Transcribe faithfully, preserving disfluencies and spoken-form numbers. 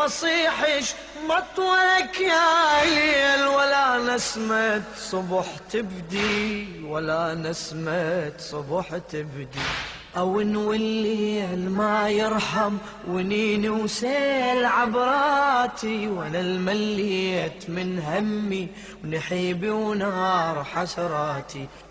أصيحش مطولك يا ليل، ولا نسمة صبح تبدي، ولا نسمة صبح تبدي. أو نولي ما يرحم ونيني وسيل عبراتي، ولا المليت من همي ونحيبي ونار حسراتي.